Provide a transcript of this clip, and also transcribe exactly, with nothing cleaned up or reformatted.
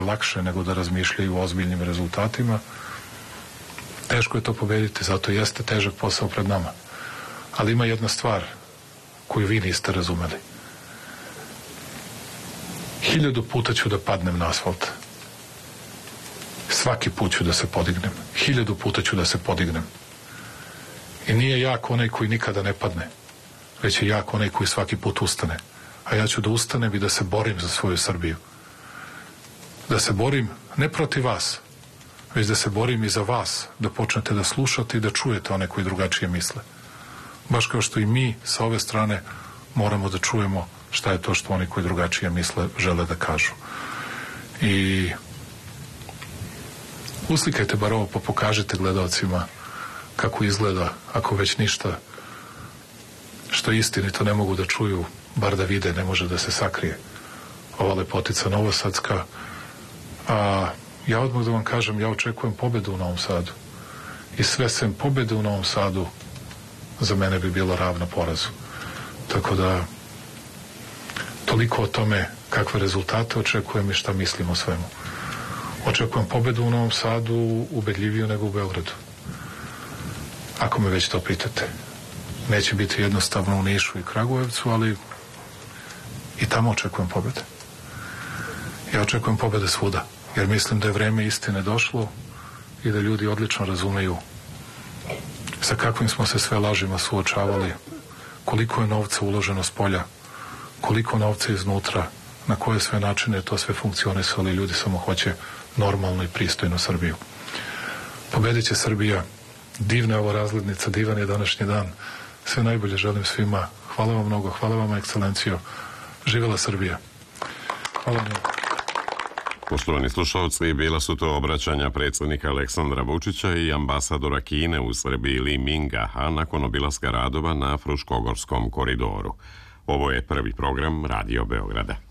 lakše nego da razmišljaju o ozbiljnim rezultatima. Teško je to pobediti, zato jeste težak posao pred nama. Ali ima jedna stvar koju vi niste razumeli. Hiljadu puta ću da padnem na asfalt. Svaki put ću da se podignem. Hiljadu puta ću da se podignem. I nije jak onaj koji nikada ne padne, već je jak onaj koji svaki put ustane. A ja ću da ustanem i da se borim za svoju Srbiju. Da se borim ne protiv vas, već da se borim i za vas, da počnete da slušate i da čujete one koji drugačije misle. Baš kao što i mi sa ove strane moramo da čujemo šta je to što oni koji drugačije misle žele da kažu. I uslikajte bar ovo, pa pokažite gledalcima kako izgleda, ako već ništa što istinito ne mogu da čuju, bar da vide, ne može da se sakrije. Ova lepotica novosadska. A ja odmah da vam kažem, ja očekujem pobedu u Novom Sadu. I sve sem pobede u Novom Sadu za mene bi bilo ravno porazu. Tako da toliko o tome kakve rezultate očekujem i šta mislim o svemu. Očekujem pobedu u Novom Sadu ubedljiviju nego u Beogradu. Ako me već to pitate. Neće biti jednostavno u Nišu i Kragujevcu, ali i tamo očekujem pobede. Ja očekujem pobede svuda, jer mislim da je vreme istine došlo i da ljudi odlično razumeju sa kakvim smo se sve lažima suočavali, koliko je novca uloženo s polja, koliko novca iznutra, na koje sve načine je to sve funkcionisalo i ljudi samo hoće normalnu i pristojnu Srbiju. Pobedit će Srbija. Divna je ovo razglednica, divan je današnji dan. Sve najbolje želim svima. Hvala vam mnogo, hvala vam, ekscelencijo. Živela Srbija. Hvala vam mnogo. Poštovani slušalci, bila su to obraćanja predsjednika Aleksandra Vučića i ambasadora Kine u Srbiji Li Minga, a nakon obilaska radova na Fruškogorskom koridoru. Ovo je prvi program Radio Beograda.